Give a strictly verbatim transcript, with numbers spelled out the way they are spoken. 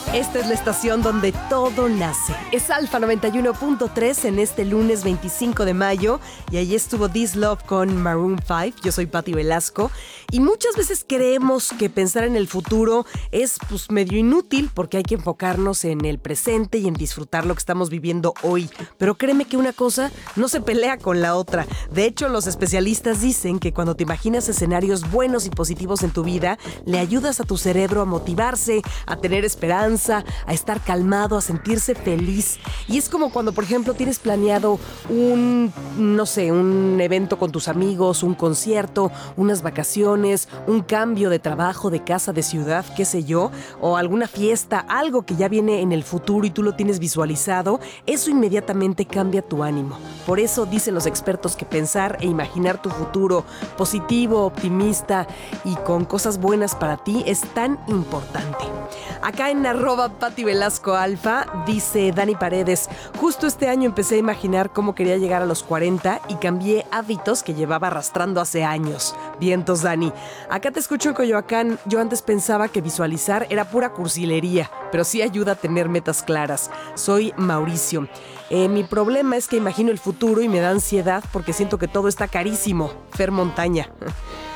Esta es la estación donde todo nace. Es Alfa noventa y uno punto tres en este lunes veinticinco de mayo y ahí estuvo This Love con Maroon cinco. Yo soy Patti Velasco y muchas veces creemos que pensar en el futuro es pues medio inútil porque hay que enfocarnos en el presente y en disfrutar lo que estamos viviendo hoy. Pero créeme que una cosa no se pelea con la otra. De hecho, los especialistas dicen que cuando te imaginas escenarios buenos y positivos en tu vida, le ayudas a tu cerebro a motivarse, a tener esperanza, a estar calmado, a sentirse feliz. Y es como cuando, por ejemplo, tienes planeado un, no sé, un evento con tus amigos, un concierto, unas vacaciones, un cambio de trabajo, de casa, de ciudad, qué sé yo, o alguna fiesta, algo que ya viene en el futuro y tú lo tienes visualizado, eso inmediatamente cambia tu ánimo. Por eso dicen los expertos que pensar e imaginar tu futuro positivo, optimista y con cosas buenas para ti es tan importante. Acá en arroba Patti Velasco Alfa dice Dani Paredes: justo este año empecé a imaginar cómo quería llegar a los cuarenta y cambié hábitos que llevaba arrastrando hace años. Vientos, Dani. Acá te escucho en Coyoacán. Yo antes pensaba que visualizar era pura cursilería, pero sí ayuda a tener metas claras. Soy Mauricio. Eh, mi problema es que imagino el futuro y me da ansiedad porque siento que todo está carísimo. Fer Montaña.